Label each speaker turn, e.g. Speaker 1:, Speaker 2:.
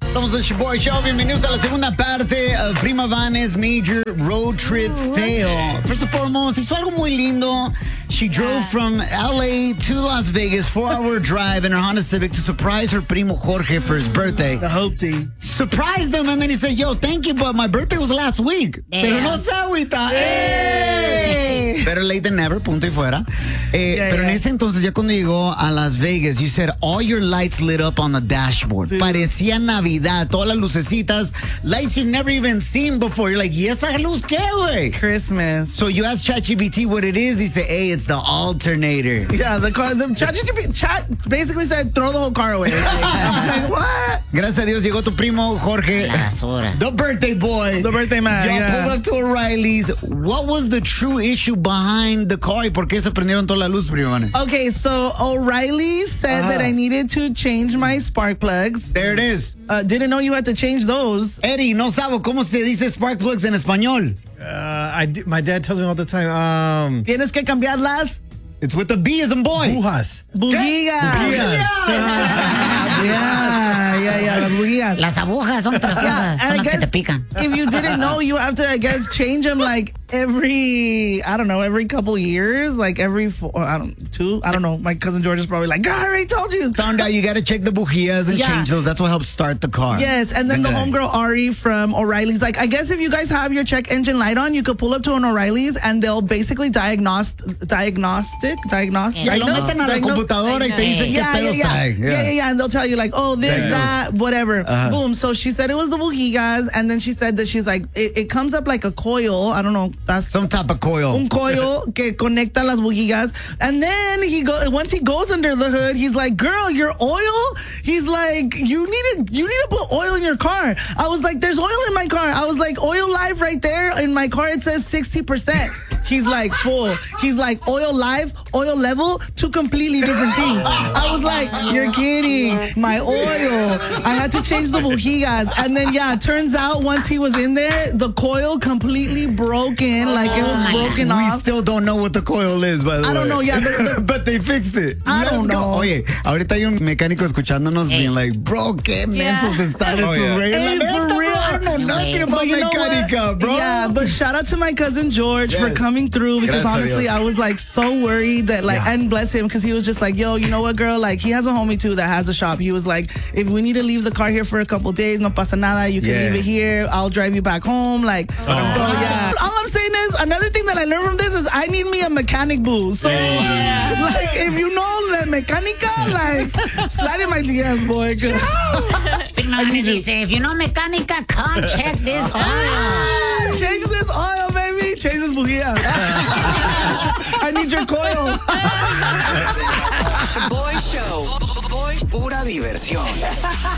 Speaker 1: Estamos en Shaboy Show. Bienvenidos a la segunda parte of Prima Vanes Major Road Trip Fail. First and foremost, hizo algo muy lindo. She drove from LA to Las Vegas, 4-hour drive in her Honda Civic to surprise her primo Jorge for his birthday.
Speaker 2: The Hope Team.
Speaker 1: Surprised him, and then he said, yo, thank you, but my birthday was last week. Pero no se agüita. Hey. Better late than never, punto y fuera. Pero en ese entonces, ya cuando llegó a Las Vegas, you said all your lights lit up on the dashboard. Sí. Parecía Navidad, todas las lucecitas, lights you've never even seen before. You're like, ¿y esa luz qué, güey?
Speaker 2: Christmas.
Speaker 1: So you asked ChatGPT what it is. He said, hey, it's the alternator.
Speaker 2: Yeah, the ChatGPT chat basically said, throw the whole car away. I was like, what?
Speaker 1: Gracias a Dios llegó tu primo Jorge.
Speaker 3: La basura.
Speaker 1: The birthday boy.
Speaker 2: The birthday man.
Speaker 1: Y'all pulled up to O'Reilly's. What was the true issue behind the car? ¿Y por qué se prendieron toda la luz, primo?
Speaker 2: Okay, so O'Reilly said that I needed to change my spark plugs.
Speaker 1: There it is.
Speaker 2: Didn't know you had to change those.
Speaker 1: Eddie, no sabo cómo se dice spark plugs en español.
Speaker 4: My dad tells me all the time.
Speaker 2: Tienes que cambiarlas.
Speaker 1: It's with the B as in boy.
Speaker 4: Bujas.
Speaker 2: Bujías. Yeah, las bujías.
Speaker 3: Las agujas son otras cosas. Son las que te pican.
Speaker 2: If you didn't know, you have to, I guess, change them like every couple years, like two. I don't know. My cousin George is probably like, I already told you.
Speaker 1: Found out you got to check the bujías and change those. That's what helps start the car.
Speaker 2: Yes, and then the homegirl Ari from O'Reilly's, like, I guess if you guys have your check engine light on, you could pull up to an O'Reilly's and they'll basically diagnose.
Speaker 1: Ya lo meten a la computadora y te dicen qué pedos trae.
Speaker 2: Yeah, and they'll tell you like, oh, this, that, whatever. Boom. So she said it was the bujías, and then she said that she's like, it comes up like a coil. I don't know. That's
Speaker 1: some type of coil.
Speaker 2: Un coil que conecta las bujías. And then once he goes under the hood, he's like, girl, your oil? He's like, you need to put oil in your car. I was like, there's oil in my car. I was like, Oil Live right there in my car, it says 60%. He's like, full. He's like, Oil Live, Oil Level, two completely different things. I was like, you're kidding. My oil. I had to change the bujías. And then, it turns out once he was in there, the coil completely broken. Like it was broken off.
Speaker 1: We still don't know what the coil is, by the way.
Speaker 2: I don't know,
Speaker 1: but they fixed it.
Speaker 2: I don't know.
Speaker 1: Oye, ahorita hay un mecánico escuchándonos being like, bro, qué mensos están estos güeyes.
Speaker 2: Hey, for real.
Speaker 1: I don't know nothing about mecánica, bro.
Speaker 2: Yeah, but shout out to my cousin George for coming through, because honestly, I was like so worried that and bless him, because he was just like, yo, you know what, girl? Like, he has a homie too that has a shop. He was like, if we need to leave the car here for a couple days, no pasa nada. You can leave it here. I'll drive you back home. Like, so yeah. All I'm saying is, another thing that I learned from this is I need me a mechanic boo. So, like, if you know la mecánica, like, slide in my DMs, boy.
Speaker 3: If you know mecánica, come check this oil.
Speaker 2: Change this oil, baby. Change this bujía. I need your coil.
Speaker 5: Boy Show.
Speaker 6: Pura diversión.